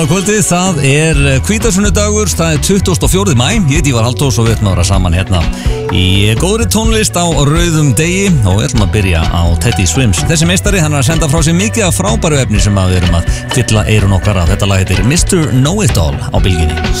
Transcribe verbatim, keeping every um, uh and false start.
Kvöldið, það er hvítasunnudagur, það er tuttugasta og fjórða maí. Ég heiti Ívar Halldórs og við ætlum að vera saman hérna í góðri tónlist á rauðum degi og við ætlum að byrja á Teddy Swims. Þessi meistari, hann er að senda frá sér mikið af frábæru efni sem að við erum að fylla eyrun okkar af. Þetta lag heitir mister Know-It-All á bylginni.